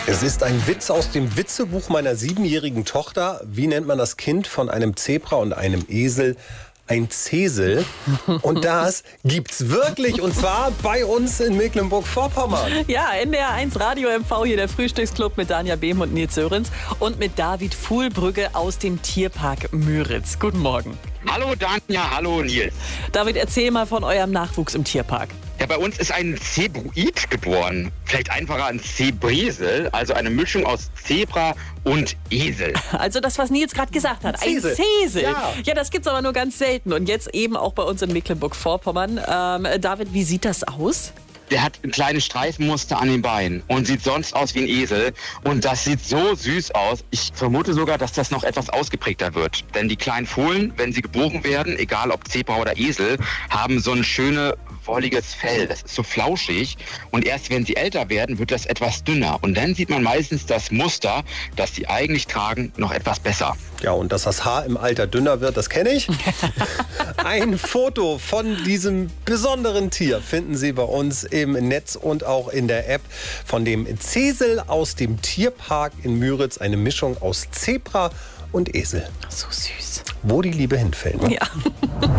Es ist ein Witz aus dem Witzebuch meiner 7-jährigen Tochter. Wie nennt man das Kind von einem Zebra und einem Esel? Ein Zesel. Und das gibt's wirklich. Und zwar bei uns in Mecklenburg-Vorpommern. Ja, NDR1 Radio MV, hier der Frühstücksclub mit Danja Behm und Nils Sörenz und mit David Fuhlbrügge aus dem Tierpark Müritz. Guten Morgen. Hallo Danja, hallo Nils. David, erzähl mal von eurem Nachwuchs im Tierpark. Ja, bei uns ist ein Zebruid geboren. Vielleicht einfacher ein Zebresel, also eine Mischung aus Zebra und Esel. Also das, was Nils gerade gesagt hat, ein Zesel. Zesel. Ja. Ja, das gibt's aber nur ganz selten. Und jetzt eben auch bei uns in Mecklenburg-Vorpommern. David, wie sieht das aus? Der hat ein kleines Streifenmuster an den Beinen und sieht sonst aus wie ein Esel. Und das sieht so süß aus. Ich vermute sogar, dass das noch etwas ausgeprägter wird. Denn die kleinen Fohlen, wenn sie geboren werden, egal ob Zebra oder Esel, haben so ein schönes, wolliges Fell. Das ist so flauschig. Und erst wenn sie älter werden, wird das etwas dünner. Und dann sieht man meistens das Muster, das sie eigentlich tragen, noch etwas besser. Ja, und dass das Haar im Alter dünner wird, das kenne ich. Ein Foto von diesem besonderen Tier finden Sie bei uns im Netz und auch in der App von dem Zesel aus dem Tierpark in Müritz. Eine Mischung aus Zebra und Esel. So süß. Wo die Liebe hinfällt. Ne? Ja.